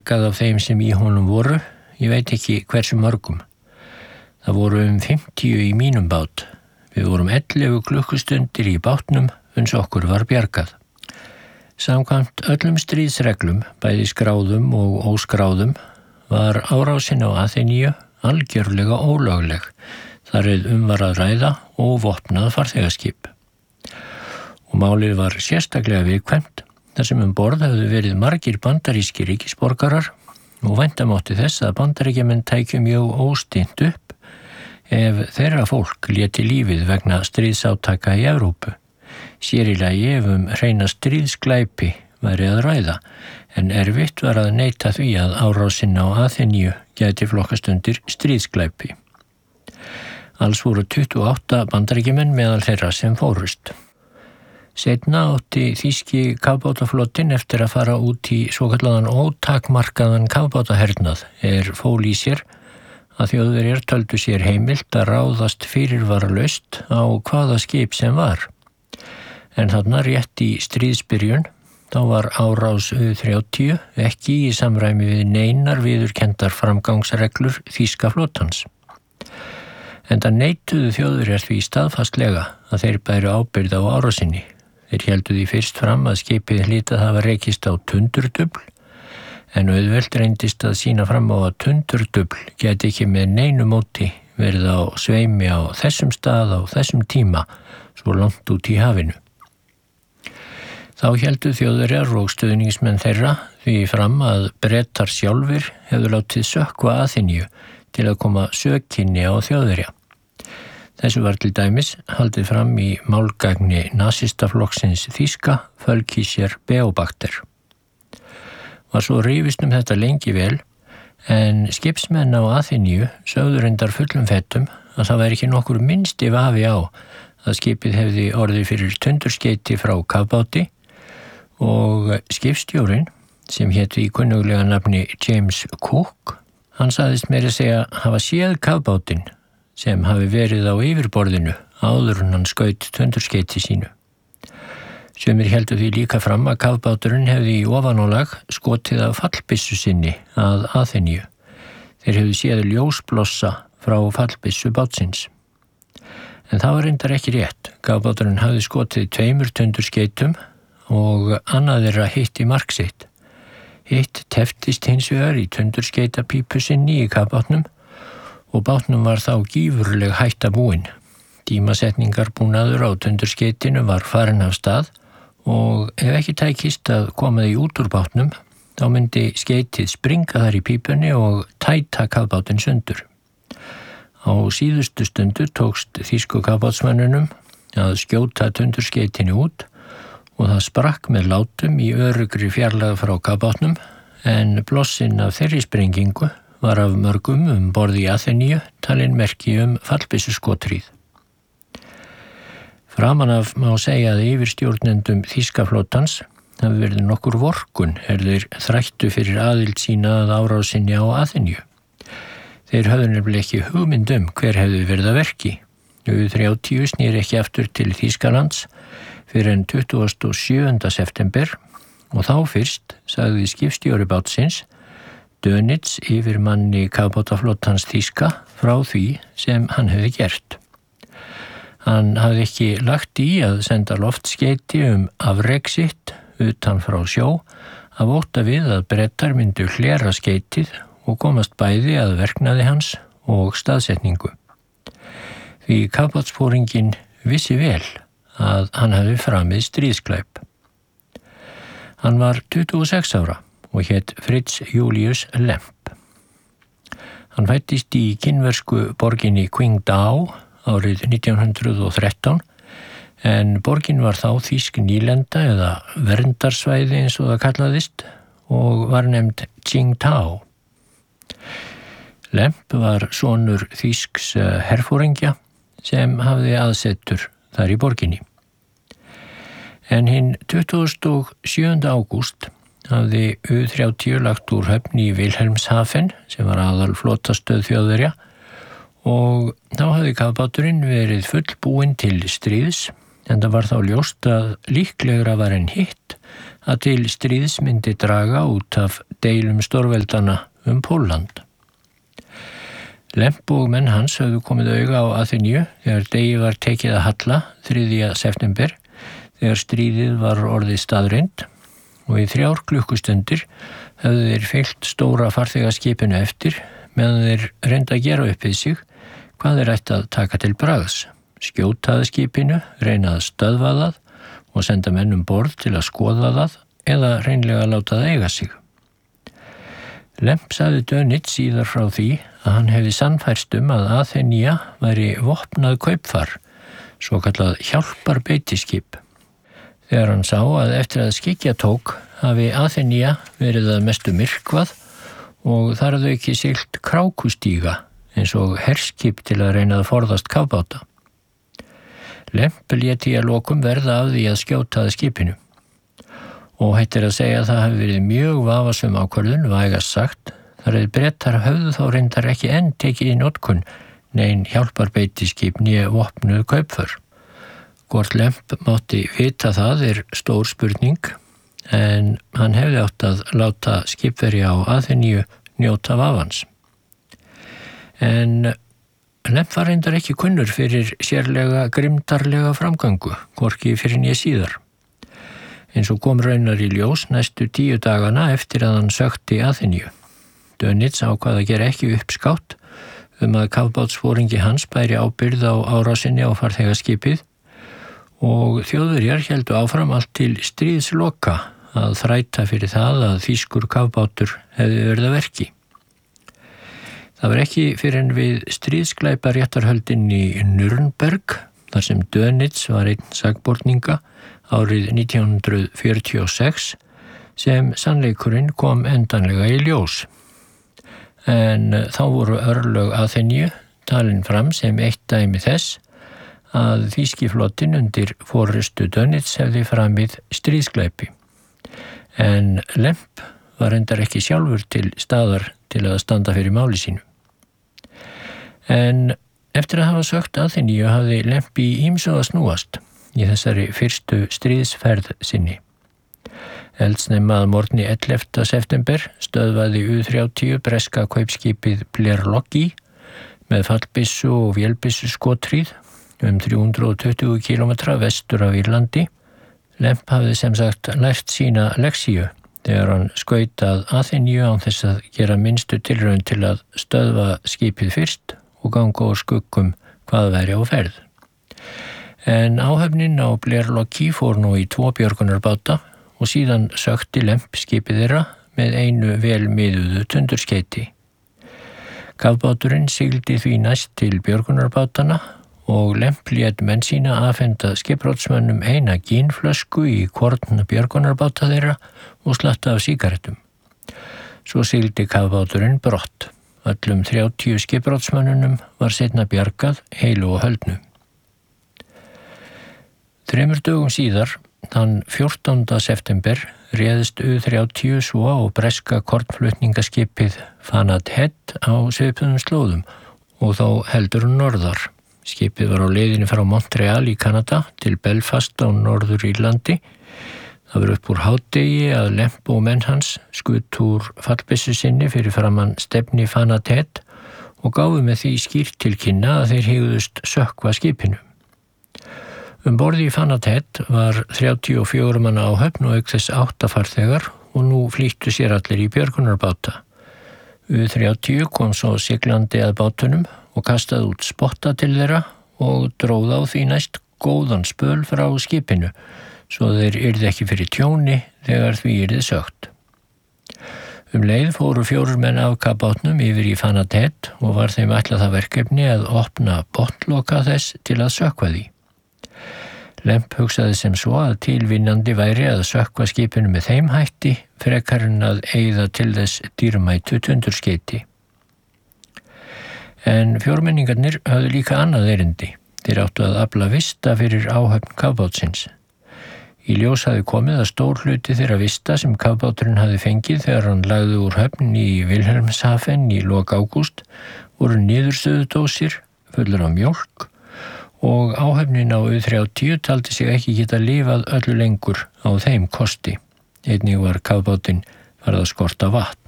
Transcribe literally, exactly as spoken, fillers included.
bjargað af þeim sem í honum voru, ég veit ekki hversu mörgum. Það voru um fimmtíu í mínum bát. Við vorum ellefu klukkustundir í bátnum uns okkur var bjargað. Samkvæmt öllum stríðsreglum, bæði skráðum og óskráðum, var árásin á Aþeníu algjörlega ólögleg, þar eð um var að ræða og vopnað farþegaskip. Og málið var sérstaklega viðkvæmt, þar sem um borð hefðu verið margir bandarískir ríkisborgarar og væntamátti þess að bandaríkjamenn tækju mjög óstint upp ef þeirra fólk léti lífið vegna stríðsátaka í Evrópu. Sér í lagi ef um hreina stríðsglæpi væri að ræða, en erfitt var að neita því að árásin á Aþeníu gæti flokkast undir stríðsglæpi. Alls voru tuttugu og átta bandaríkjamenn meðal þeirra sem fórust. Seinna átti þýski kafbátaflotinn eftir að fara út í svokallaðan ótakmarkaðan kafbátahernað er fól í sér að Þjóðverjar töldu sér heimilt að ráðast fyrirvaralaust á hvaða skip sem var. En þarna rétt í stríðsbyrjun þá var árás U þrjátíu ekki í samræmi við neinar viðurkenndar framgangsreglur þýska flotans. Enda neituðu Þjóðverjar því staðfastlega að þeir bæru ábyrgð á árásinni. Þeir héldu því fyrst fram að skipið hlýt að hafa rekist á tundurdubl, en auðvelt reyndist að sýna fram á að tundurdubl geti ekki með neinu móti verið á sveimi á þessum stað á þessum tíma, svo langt út í hafinu. Þá héldu Þjóðverjar og stuðningsmenn þeirra því fram að Bretar sjálfir hefðu látið sökkva Aþeníu til að koma sökinni á Þjóðverja. Þessu var til dæmis haldið fram í málgagni nasistaflokksins þýska Völkischer Beobachter. Var svo rifist um þetta lengi vel, en skipsmenn á Aþeníu sögðu reyndar fullum fettum að það væri ekki nokkur minnsti vafi á að skipið hefði orðið fyrir tundurskeyti frá kafbáti og skipstjórinn, sem héti í kunnuglega nafni James Cook, hann sagðist meira segja hafa séð kafbátinn sem hafi verið á yfirborðinu áður en hann skaut tundurskeyti sínu. Sumir héldu því líka fram að kafbáturinn hefði í ofanálag skotið af fallbyssu sinni að Aþeníu. Þeir hefðu séð ljósblossa frá fallbyssu bátsins. En það var reyndar ekki rétt. Kafbáturinn hafði skotið tveimur tundurskeytum og annað þeirra hitt í mark sitt. Hitt teftist hins vegar í tundurskeytapípu sinni í kafbátnum og bátnum var þá gífurleg hætta búin. Tímasetningarbúnaður á tundurskeytinu var farin af stað og ef ekki tækist að koma því út úr bátnum, þá myndi skeytið springa þar í pípunni og tæta kafbátinn sundur. Á síðustu stundu tókst þýsku kafbátsmönnunum að skjóta tundurskeytinu út og það sprakk með látum í öruggri fjarlægð frá kafbátnum, en blossinn af þeirri sprengingu var af mörgum um borð í Aþeníu talin merki um fallbyssuskothríð. Framan af má segja að yfirstjórnendum þýska flotans hafi verið nokkur vorkunn er þeir þrættu fyrir aðild sína að árásinni á Aþeníu. Þeir höfðu nefnilega ekki hugmynd um hver hefði verið að verki. U þrjátíu snýr ekki aftur til Þýskalands fyrir en tuttugasta og sjöunda september og þá fyrst sagði skipstjóri bátsins Dönitz yfir manni kafbátaflotans þýska frá því sem hann hefði gert. Hann hafði ekki lagt í að senda loftskeyti um afrek sitt utan frá sjó af ótta við að Bretar myndu hlera skeytið og komast bæði að verknaði hans og staðsetningu. Því kafbátsforinginn vissi vel að hann hafði framið stríðsglæp. Hann var tuttugu og sex ára og hét Fritz Julius Lemp. Hann fæddist í kínversku borginni Qingdao árið nítján hundrað og þrettán, en borgin var þá þýsk nýlenda eða verndarsvæði eins og það kallaðist og var nefnd Qingtao. Lemp var sonur þýsks herforingja sem hafði aðsetur þar í borginni. En hinn tuttugasta og sjöunda ágúst hafði U þrjátíu lagt úr höfn í Vilhelmshafen sem var aðal flotastöð Þjóðverja og þá hafði kafbáturinn verið fullbúinn til stríðs, en það var þá ljóst að líklegra var en hitt að til stríðs myndi draga út af deilum stórveldana um Pólland. Lemp og menn hans höfðu komið auga á Aþeníu þegar degi var tekið að halla þriðja september þegar stríðið var orðið staðreynd og í þrjár klukkustundir höfðu þeir fylgt stóra farþegaskipinu eftir meðan þeir reyndu að gera upp við sig hvað þeir ættu að taka til bragðs, skjótaði skipinu, reyna að stöðva það og senda menn um borð til að skoða það eða reynlega láta það eiga sig. Lemp sagði Dönitz síðar frá því að hann hefði sannfærst um að Aþenía væri vopnað kaupfar, svo kallað hjálparbeitiskip. Þegar hann sá að eftir að skyggja tók hafi Aþenía verið að mestu myrkvað og þar hafði ekki siglt krákustíga eins og herskip til að reyna að forðast kafbáta. Lemp léti að lokum verða af því að skjótaði skipinu. Og hættir að segja að það hafi verið mjög vafasum ákvörðun, vægast sagt, þar eða Bretar höfðu þá reyndar ekki enn tekið í notkun nein hjálparbeitiskip né vopnuð kaupför. Hvort Lemp mátti vita það er stór spurning, en hann hefði átt að láta skipverja á Aþeníu njóta vafans. En Lemp var reyndar ekki kunnur fyrir sérlega grimdarlega framgangu, hvorki fyrir né síðar. Eins og kom raunar í ljós næstu tíu dagana eftir að hann sökti Aþeníu. Dönitz ákvað að gera ekki uppskátt um að kafbátsforingi hans bæri ábyrgð á árásinni á farþegaskipið og Þjóðverjar héldu áfram allt til stríðsloka að þræta fyrir það að þýskur kafbátur hefði verið að verki. Það var ekki fyrir en við stríðsglæparéttarhöldin í Nürnberg, þar sem Dönitz var einn sakborninga árið nítján hundrað fjörutíu og sex, sem sannleikurinn kom endanlega í ljós. En þá voru örlög Aþeníu talin fram sem eitt dæmi þess að þýski flotinn undir forystu Dönitz hefði framið stríðsglæpi. En Lemp var reyndar ekki sjálfur til staðar til að standa fyrir máli sínu. En eftir að hafa sökt Aþeníu hafði Lemp í ýmsu að snúast í þessari fyrstu stríðsferð sinni. Eldsnemma að morgni ellefta september stöðvaði U þrjátíu breska kaupskipið Blerloggi með fallbyssu og vélbyssu skotríð um þrjú hundruð tuttugu kílómetra vestur af Írlandi. Lemp hafði sem sagt lært sína lexíu þegar hann skaut að Aþeníu án þess að gera minnstu tilraun til að stöðva skipið fyrst og ganga úr skuggum hvað væri á ferð. En áhöfnin á Blerloggi fór nú í tvo björgunarbáta og síðan sökti Lemp skipið þeirra með einu vel miðuðu tundurskeyti. Kafbáturinn sigldi því næst til björgunarbátana og Lemp lét menn sína afhenda skipbrotsmönnum eina gínflösku í hvorn björgunarbáta þeirra og slatta af sígarettum. Svo sigldi kafbáturinn brott. Öllum þrjátíu skipbrotsmönnunum var seinna bjargað heilu og höldnu. Þremur dögum síðar, þann fjórtánda september, réðist U þrjátíu svo á breska kornflutningaskipið Fanat Head á svipuðum slóðum og þó heldur norðar. Skipið var á leiðinni frá Montreal í Kanada til Belfast á Norður Írlandi. Það var upp úr hádegi að Lemp og menn hans skutt úr fallbyssu sinni fyrir framann stefni Fanat Head og gáfu með því skýrt til kynna að þeir hygðust sökkva skipinu. Um borði í Fanat Head var þrjátíu og fjögur manna áhöfn og auk þess átta farþegar og nú flýttu sér allir í björgunarbáta. U þrjátíu kom svo siglandi að bátunum og kastaði út spotta til þeirra og dróð á því næst góðan spöl frá skipinu, svo þeir yrði ekki fyrir tjóni þegar því yrði sökt. Um leið fóru fjórir menn af kafbátnum yfir í Fanat Head og var þeim ætlað það verkefni að opna botnloka þess til að sökkva því. Lemp hugsaði sem svo að tilvinnandi væri að sökkva skipinu með þeim hætti frekar en að eyða til þess dýrmætu tundurskeyti. En fjórmenningarnir höfðu líka annað erindi. Þeir áttu að afla vista fyrir áhöfn kafbátsins. Í ljós hafði komið að stór hluti þeirra vista sem kafbáturinn hafði fengið þegar hann lagði úr höfn í Wilhelmshaven í lok ágúst voru niðurstöðudósir fullar af mjólk og áhöfnin á U þrjátíu taldi sig ekki geta lifað öllu lengur á þeim kosti. Einnig var kafbátinn farið að skorta vatn.